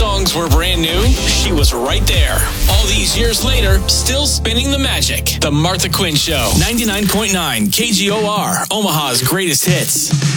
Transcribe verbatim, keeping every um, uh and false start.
songs were brand new, she was right there. All these years later, still spinning the magic. The Martha Quinn Show. ninety-nine point nine K G O R, Omaha's greatest hits.